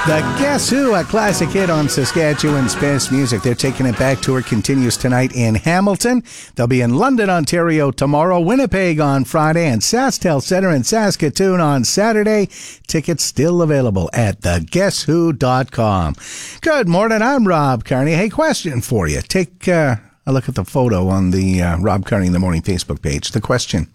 The Guess Who, a classic hit on Saskatchewan's best music. Their Taking It Back tour continues tonight in Hamilton. They'll be in London, Ontario tomorrow, Winnipeg on Friday, and SaskTel Centre in Saskatoon on Saturday. Tickets still available at theguesswho.com. Good morning, I'm Rob Carney. Hey, question for you. Take a look at the photo on the Rob Carney in the Morning Facebook page. The question: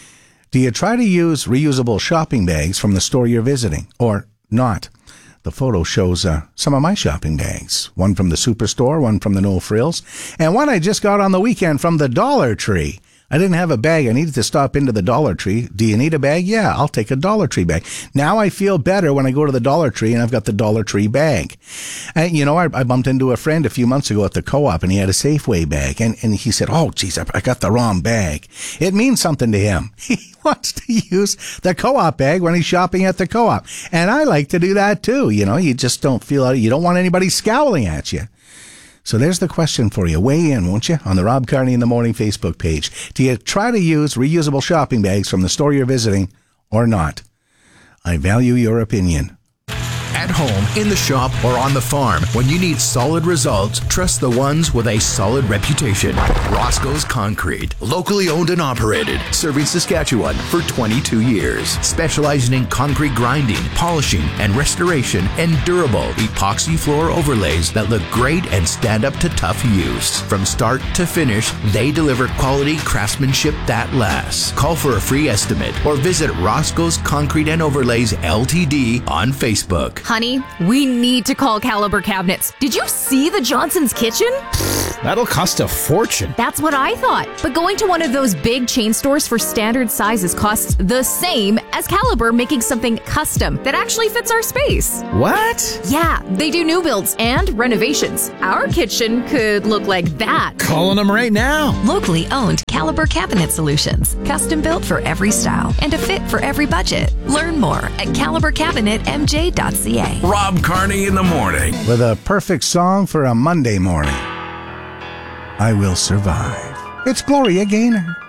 do you try to use reusable shopping bags from the store you're visiting or not? The photo shows some of my shopping bags. One from the Superstore, one from the No Frills, and one I just got on the weekend from the Dollar Tree. I didn't have a bag. I needed to stop into the Dollar Tree. Do you need a bag? Yeah, I'll take a Dollar Tree bag. Now I feel better when I go to the Dollar Tree and I've got the Dollar Tree bag. And, I bumped into a friend a few months ago at the Co-op and he had a Safeway bag. And he said, oh, geez, I got the wrong bag. It means something to him. He wants to use the Co-op bag when he's shopping at the Co-op. And I like to do that too. You just don't feel, you don't want anybody scowling at you. So there's the question for you. Weigh in, won't you, on the Rob Carney in the Morning Facebook page. Do you try to use reusable shopping bags from the store you're visiting or not? I value your opinion. At home, in the shop, or on the farm, when you need solid results, trust the ones with a solid reputation. Roscoe's Concrete. Locally owned and operated. Serving Saskatchewan for 22 years. Specializing in concrete grinding, polishing, and restoration, and durable epoxy floor overlays that look great and stand up to tough use. From start to finish, they deliver quality craftsmanship that lasts. Call for a free estimate or visit Roscoe's Concrete and Overlays Ltd. on Facebook. Honey, we need to call Caliber Cabinets. Did you see the Johnson's kitchen? That'll cost a fortune. That's what I thought. But going to one of those big chain stores for standard sizes costs the same as Caliber making something custom that actually fits our space. What? Yeah, they do new builds and renovations. Our kitchen could look like that. Calling them right now. Locally owned Caliber Cabinet Solutions. Custom built for every style and a fit for every budget. Learn more at calibercabinetmj.ca. Rob Carney in the Morning. With a perfect song for a Monday morning. I Will Survive. It's Gloria Gaynor.